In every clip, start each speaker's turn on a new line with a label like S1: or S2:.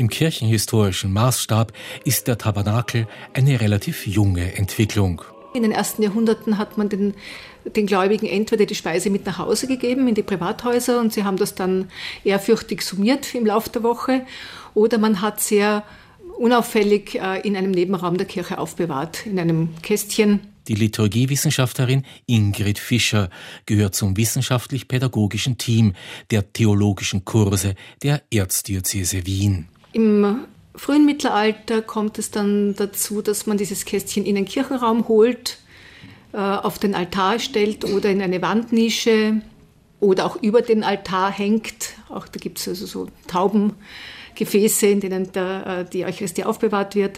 S1: Im kirchenhistorischen Maßstab ist der Tabernakel eine relativ junge Entwicklung.
S2: In den ersten Jahrhunderten hat man den Gläubigen entweder die Speise mit nach Hause gegeben in die Privathäuser und sie haben das dann ehrfürchtig summiert im Laufe der Woche, oder man hat sehr unauffällig in einem Nebenraum der Kirche aufbewahrt, in einem Kästchen.
S1: Die Liturgiewissenschaftlerin Ingrid Fischer gehört zum wissenschaftlich-pädagogischen Team der theologischen Kurse der Erzdiözese Wien.
S2: Im frühen Mittelalter kommt es dann dazu, dass man dieses Kästchen in den Kirchenraum holt, auf den Altar stellt oder in eine Wandnische oder auch über den Altar hängt. Auch da gibt es also so Taubengefäße, in denen die Eucharistie aufbewahrt wird.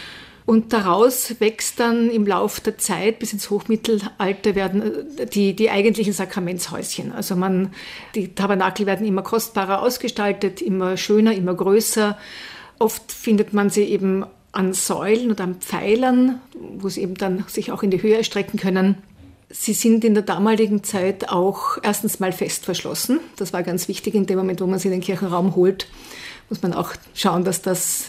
S2: Und daraus wächst dann im Laufe der Zeit bis ins Hochmittelalter werden die eigentlichen Sakramentshäuschen. Also die Tabernakel werden immer kostbarer ausgestaltet, immer schöner, immer größer. Oft findet man sie eben an Säulen oder an Pfeilern, wo sie eben dann sich auch in die Höhe erstrecken können. Sie sind in der damaligen Zeit auch erstens mal fest verschlossen. Das war ganz wichtig in dem Moment, wo man sie in den Kirchenraum holt. Muss man auch schauen, dass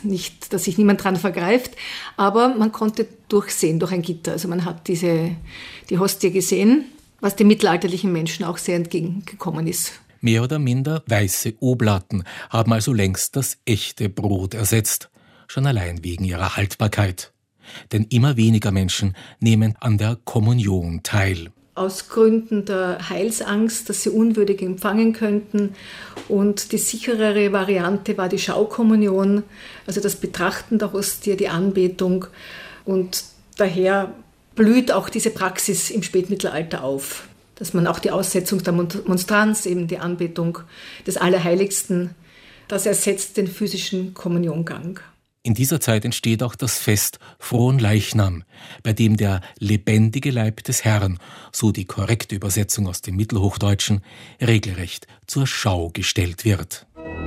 S2: sich niemand dran vergreift. Aber man konnte durchsehen durch ein Gitter. Also man hat die Hostie gesehen, was den mittelalterlichen Menschen auch sehr entgegengekommen ist.
S1: Mehr oder minder weiße Oblaten haben also längst das echte Brot ersetzt. Schon allein wegen ihrer Haltbarkeit. Denn immer weniger Menschen nehmen an der Kommunion teil.
S2: Aus Gründen der Heilsangst, dass sie unwürdig empfangen könnten. Und die sicherere Variante war die Schaukommunion, also das Betrachten der Hostie, die Anbetung. Und daher blüht auch diese Praxis im Spätmittelalter auf, dass man auch die Aussetzung der Monstranz, eben die Anbetung des Allerheiligsten, das ersetzt den physischen Kommuniongang.
S1: In dieser Zeit entsteht auch das Fest Fronleichnam, bei dem der lebendige Leib des Herrn, so die korrekte Übersetzung aus dem Mittelhochdeutschen, regelrecht zur Schau gestellt wird.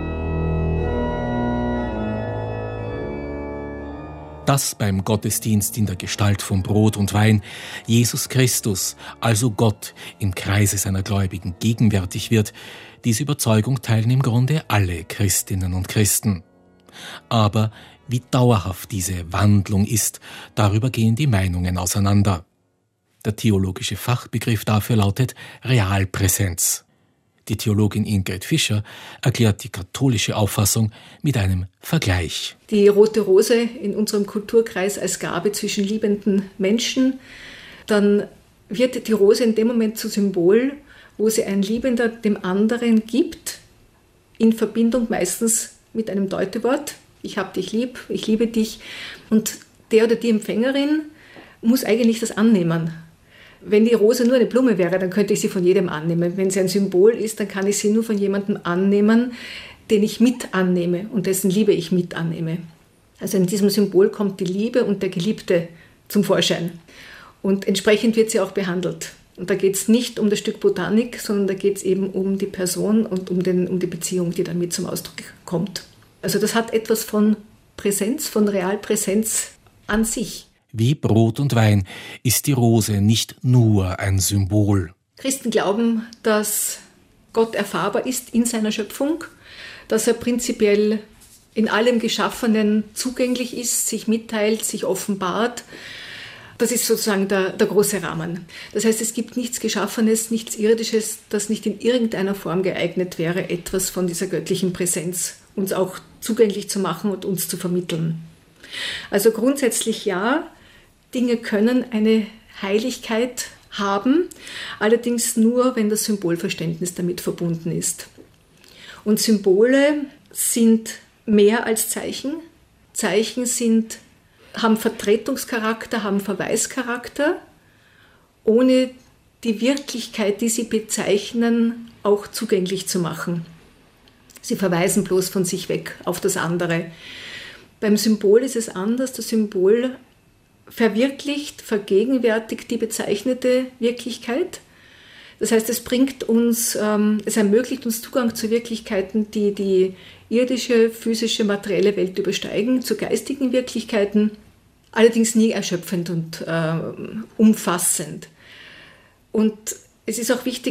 S1: Dass beim Gottesdienst in der Gestalt von Brot und Wein Jesus Christus, also Gott, im Kreise seiner Gläubigen gegenwärtig wird, diese Überzeugung teilen im Grunde alle Christinnen und Christen. Aber wie dauerhaft diese Wandlung ist, darüber gehen die Meinungen auseinander. Der theologische Fachbegriff dafür lautet Realpräsenz. Die Theologin Ingrid Fischer erklärt die katholische Auffassung mit einem Vergleich.
S2: Die rote Rose in unserem Kulturkreis als Gabe zwischen liebenden Menschen, dann wird die Rose in dem Moment zu Symbol, wo sie ein Liebender dem anderen gibt, in Verbindung meistens mit einem Deutewort. Ich habe dich lieb, ich liebe dich. Und der oder die Empfängerin muss eigentlich das annehmen. Wenn die Rose nur eine Blume wäre, dann könnte ich sie von jedem annehmen. Wenn sie ein Symbol ist, dann kann ich sie nur von jemandem annehmen, den ich mit annehme und dessen Liebe ich mit annehme. Also in diesem Symbol kommt die Liebe und der Geliebte zum Vorschein. Und entsprechend wird sie auch behandelt. Und da geht es nicht um das Stück Botanik, sondern da geht es eben um die Person und um die Beziehung, die damit zum Ausdruck kommt. Also das hat etwas von Präsenz, von Realpräsenz an sich.
S1: Wie Brot und Wein ist die Rose nicht nur ein Symbol.
S2: Christen glauben, dass Gott erfahrbar ist in seiner Schöpfung, dass er prinzipiell in allem Geschaffenen zugänglich ist, sich mitteilt, sich offenbart. Das ist sozusagen der große Rahmen. Das heißt, es gibt nichts Geschaffenes, nichts Irdisches, das nicht in irgendeiner Form geeignet wäre, etwas von dieser göttlichen Präsenz uns auch zugänglich zu machen und uns zu vermitteln. Also grundsätzlich ja, Dinge können eine Heiligkeit haben, allerdings nur, wenn das Symbolverständnis damit verbunden ist. Und Symbole sind mehr als Zeichen. Zeichen haben Vertretungscharakter, haben Verweischarakter, ohne die Wirklichkeit, die sie bezeichnen, auch zugänglich zu machen. Sie verweisen bloß von sich weg auf das andere. Beim Symbol ist es anders. Das Symbol verwirklicht, vergegenwärtigt die bezeichnete Wirklichkeit. Das heißt, es ermöglicht uns Zugang zu Wirklichkeiten, die die irdische, physische, materielle Welt übersteigen, zu geistigen Wirklichkeiten, allerdings nie erschöpfend und umfassend. Und es ist auch wichtig,